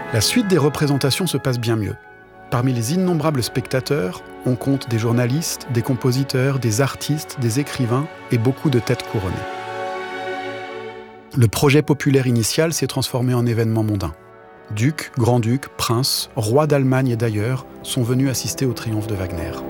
La suite des représentations se passe bien mieux. Parmi les innombrables spectateurs, on compte des journalistes, des compositeurs, des artistes, des écrivains et beaucoup de têtes couronnées. Le projet populaire initial s'est transformé en événement mondain. Ducs, grands-ducs, princes, rois d'Allemagne et d'ailleurs sont venus assister au triomphe de Wagner.